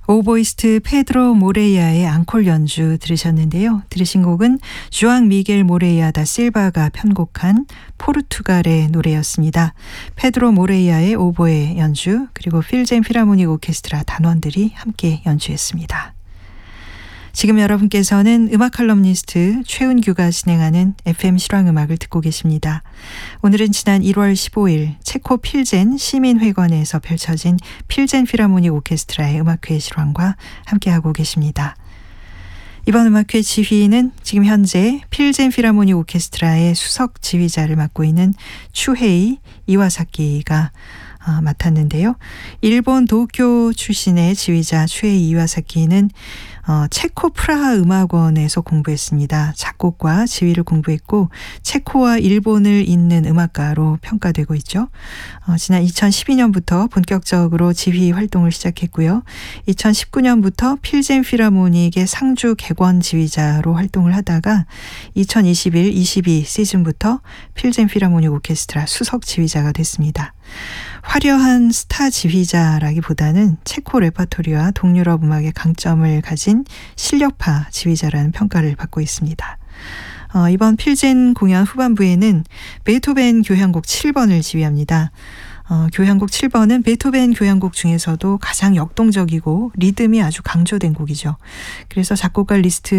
오보이스트 페드로 모레이아의 앙콜 연주 들으셨는데요. 들으신 곡은 주앙 미겔 모레이아 다 실바가 편곡한 포르투갈의 노래였습니다. 페드로 모레이아의 오보에 연주, 그리고 필젠 필하모닉 오케스트라 단원들이 함께 연주했습니다. 지금 여러분께서는 음악 칼럼니스트 최은규가 진행하는 FM 실황음악을 듣고 계십니다. 오늘은 지난 1월 15일 체코 필젠 시민회관에서 펼쳐진 필젠 필하모닉 오케스트라의 음악회 실황과 함께하고 계십니다. 이번 음악회 지휘는 지금 현재 필젠 필하모닉 오케스트라의 수석 지휘자를 맡고 있는 추헤이 이와사키가 맡았는데요. 일본 도쿄 출신의 지휘자 추헤이 이와사키는 체코 프라하 음악원에서 공부했습니다. 작곡과 지휘를 공부했고 체코와 일본을 잇는 음악가로 평가되고 있죠. 지난 2012년부터 본격적으로 지휘 활동을 시작했고요. 2019년부터 필젠 필하모닉의 상주 객원 지휘자로 활동을 하다가 2021-22 시즌부터 필젠 필하모닉 오케스트라 수석 지휘자가 됐습니다. 화려한 스타 지휘자라기보다는 체코 레퍼토리와 동유럽 음악의 강점을 가진 실력파 지휘자라는 평가를 받고 있습니다. 이번 필젠 공연 후반부에는 베토벤 교향곡 7번을 지휘합니다. 교향곡 7번은 베토벤 교향곡 중에서도 가장 역동적이고 리듬이 아주 강조된 곡이죠. 그래서 작곡가 리스트